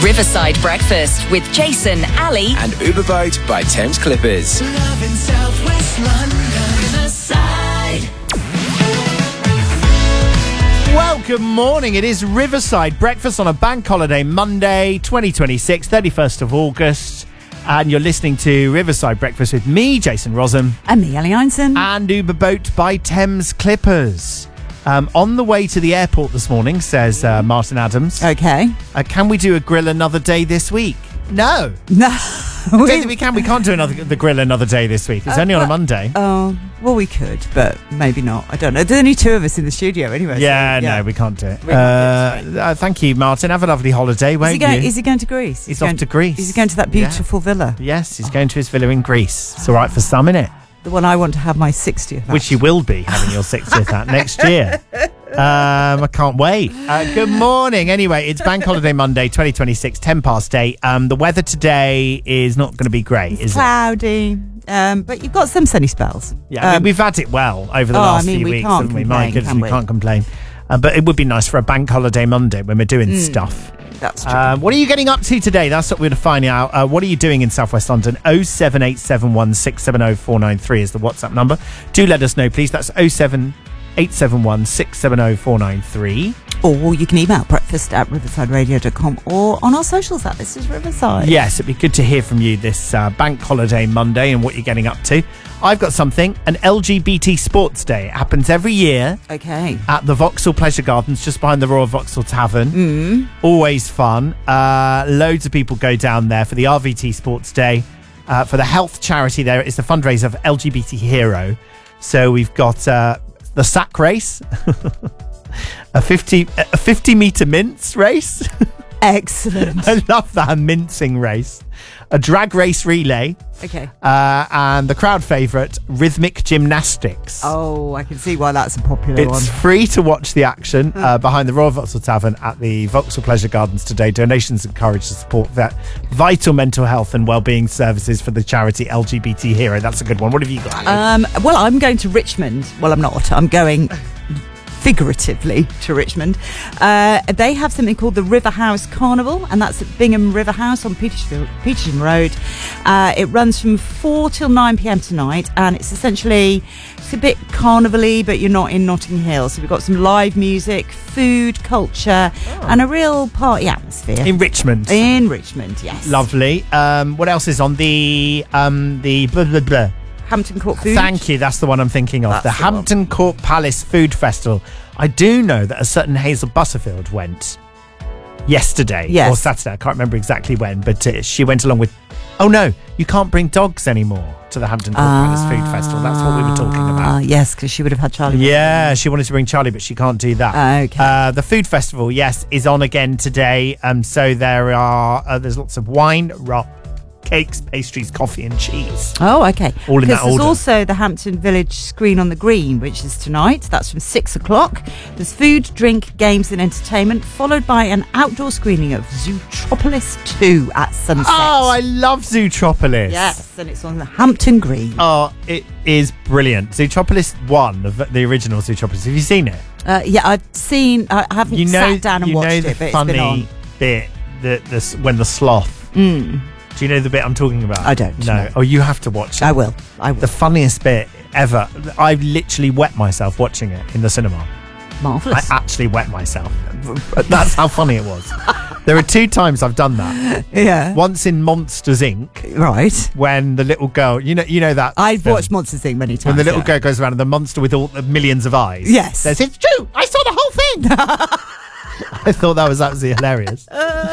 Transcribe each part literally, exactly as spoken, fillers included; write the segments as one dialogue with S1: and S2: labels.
S1: Riverside Breakfast with Jason, Ali
S2: and Uber Boat by Thames Clippers.
S3: Love in South West London, Riverside.
S4: Well, good morning. It is Riverside Breakfast on a bank holiday Monday, twenty twenty-six, thirty-first of August. And you're listening to Riverside Breakfast with me, Jason Rossum.
S5: And me, Ali Einson.
S4: And Uber Boat by Thames Clippers. Um, on the way to the airport this morning, says uh, Martin Adams.
S5: Okay.
S4: Uh, can we do a grill another day this week? No.
S5: No.
S4: I don't think we can. We can't do another the grill another day this week. It's
S5: Uh,
S4: only on a
S5: but-
S4: Monday.
S5: Oh, well, we could, but maybe not. I don't know. There's only two of us in the studio anyway. so,
S4: Yeah, no, we can't do it.
S5: We
S4: Uh,
S5: can't do it,
S4: uh, thank you, Martin. Have a lovely holiday,
S5: Is
S4: won't
S5: he, going,
S4: you?
S5: is he going to Greece?
S4: He's
S5: going
S4: off to Greece.
S5: Is he going to that beautiful villa?
S4: Yes, he's going to his villa in Greece. It's all right for some, innit?
S5: The one I want to have my sixtieth at.
S4: Which you will be having your sixtieth at next year. Um, I can't wait. Uh, good morning. Anyway, it's Bank Holiday Monday, twenty twenty-six, ten past eight. Um, the weather today is not going to be great,
S5: It's
S4: is
S5: cloudy, um, but you've got some sunny spells.
S4: it? Yeah, I mean,
S5: Um,
S4: we've had it well over the
S5: oh,
S4: last
S5: I mean,
S4: few
S5: we
S4: weeks,
S5: can't
S4: haven't we?
S5: complain,
S4: My goodness,
S5: can
S4: we
S5: we?
S4: can't complain. Uh, but it would be nice for a Bank Holiday Monday when we're doing
S5: Mm.
S4: stuff.
S5: That's true.
S4: Um, what are you getting up to today? That's what we're going to find out. Uh, what are you doing in South West London? oh seven eight seven one six seven oh four nine three is the WhatsApp number. Do let us know, please. That's oh seven eight seven one six seven oh four nine three.
S5: Or you can email breakfast at riverside radio dot com or on our socials at This Is Riverside.
S4: Yes, it'd be good to hear from you this uh, Bank Holiday Monday and what you're getting up to. I've got something, an L G B T Sports Day. It happens every year
S5: Okay.
S4: at the Vauxhall Pleasure Gardens, just behind the Royal Vauxhall Tavern.
S5: Mm.
S4: Always fun. Uh, loads of people go down there for the R V T Sports Day. Uh, for the health charity there, it's the fundraiser of L G B T Hero. So we've got uh, the sack race, a fifty a fifty metre mince race.
S5: Excellent.
S4: I love that, a mincing race. A drag race relay.
S5: Okay.
S4: Uh, and the crowd favourite, rhythmic gymnastics.
S5: Oh, I can see why that's a popular
S4: It's
S5: one.
S4: free to watch the action uh, behind the Royal Vauxhall Tavern at the Vauxhall Pleasure Gardens today. Donations encouraged to support that vital mental health and wellbeing services for the charity L G B T Hero. That's a good one. What have you got, Ali?
S5: Um, well, I'm going to Richmond. Well, I'm not. I'm going figuratively to Richmond. Uh, they have something called the River House Carnival, and that's at Bingham River House on Petersham, Petersham Road. Uh, it runs from four till nine p.m. tonight, and it's essentially it's a bit carnival-y, but you're not in Notting Hill. So we've got some live music, food, culture,
S4: Oh.
S5: and a real party atmosphere.
S4: In Richmond.
S5: In Richmond, yes.
S4: Lovely. Um, what else is on the um, the blah, blah, blah.
S5: Hampton Court Food.
S4: Thank you. That's the one I'm thinking of.
S5: That's
S4: the
S5: the one.
S4: Hampton Court Palace Food Festival. I do know that a certain Hazel Butterfield went yesterday
S5: Yes.
S4: or Saturday. I can't remember exactly when, but uh, she went along with. Oh no, you can't bring dogs anymore to the Hampton Court Palace Food Festival. That's what we were talking
S5: Ah,
S4: about.
S5: yes, because she would have had Charlie.
S4: Yeah, she wanted to bring Charlie, but she can't do that.
S5: Okay.
S4: Uh, the food festival, yes, is on again today. Um, so there are uh, there's lots of wine, rock, cakes, pastries, coffee, and cheese.
S5: Oh, okay.
S4: All in that
S5: Because there's
S4: order.
S5: also the Hampton Village Screen on the Green, which is tonight. That's from six o'clock. There's food, drink, games, and entertainment, followed by an outdoor screening of Zootropolis two at sunset.
S4: Oh, I love Zootropolis.
S5: yes, and it's on the Hampton Green.
S4: Oh, it is brilliant. Zootropolis one, the, the original Zootropolis. Have you seen it?
S5: Uh, yeah, I've seen. I haven't
S4: You know,
S5: sat down and
S4: you
S5: watched
S4: know
S5: it,
S4: the
S5: but it's
S4: funny
S5: been on.
S4: bit that this when the sloth.
S5: Mm,
S4: Do you know the bit I'm talking about?
S5: I don't,
S4: No.
S5: no.
S4: Oh, you have to watch it.
S5: I will. I will.
S4: The funniest bit ever. I literally wet myself watching it in the cinema. I
S5: Marvellous.
S4: actually wet myself. That's how funny it was. There are two times I've done that.
S5: yeah.
S4: Once in Monsters Incorporated,
S5: Right.
S4: when the little girl, you know, you know that.
S5: I've
S4: film?
S5: watched Monsters Incorporated many times.
S4: When the little
S5: yeah.
S4: girl goes around and the monster with all the millions of eyes.
S5: Yes.
S4: Says, it's true. I saw the whole thing. I thought that was absolutely hilarious.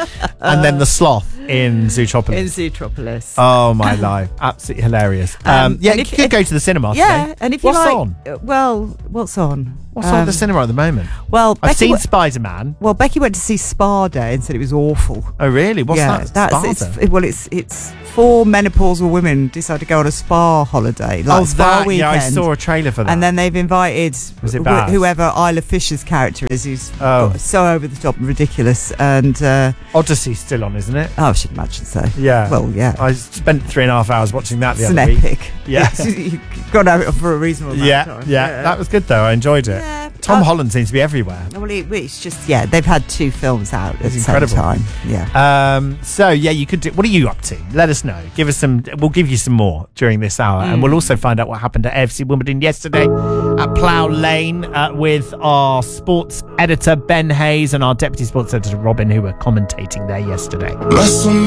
S4: And then the sloth in Zootropolis.
S5: in Zootropolis.
S4: Oh, my life. Absolutely hilarious. Um,
S5: Um,
S4: yeah,
S5: and
S4: you
S5: if-
S4: could
S5: if-
S4: go to the cinema
S5: yeah,
S4: today.
S5: and if you
S4: What's
S5: like,
S4: on?
S5: uh, well, what's on?
S4: What's on at the
S5: Um,
S4: cinema at the moment?
S5: Well,
S4: I've
S5: Becky
S4: seen
S5: wa-
S4: Spider-Man.
S5: Well, Becky went to see Spa Day and said it was awful.
S4: Oh, really? What's
S5: yeah,
S4: that?
S5: that's
S4: Sparta?
S5: it's, it- well, it's it's four menopausal women decide to go on a spa holiday, like
S4: oh,
S5: spa
S4: that,
S5: weekend.
S4: yeah, I saw a trailer for that.
S5: And then they've invited
S4: Was it
S5: wh-
S4: bad?
S5: whoever Isla Fisher's character is, who's
S4: Oh.
S5: so over the top and ridiculous. And uh,
S4: Odyssey's still on, isn't it?
S5: oh, I should imagine so.
S4: Yeah.
S5: Well, yeah.
S4: I spent three and a half hours watching that the
S5: It's an
S4: other week.
S5: epic.
S4: Yeah.
S5: You've got to have it for a reasonable amount
S4: Yeah,
S5: of time.
S4: yeah, that was good though. I enjoyed it.
S5: Yeah.
S4: Tom
S5: Oh.
S4: Holland seems to be everywhere.
S5: Well, it, it's just, yeah, they've had two films out at
S4: It's
S5: the
S4: incredible.
S5: same time. Yeah.
S4: Um, so yeah, you could do. What are you up to? Let us know. Give us some. We'll give you some more during this hour, and we'll also find out what happened at A F C Wimbledon yesterday at Plough Lane uh, with our sports editor Ben Hayes and our deputy sports editor Robin, who were commentating there yesterday.
S3: Muscle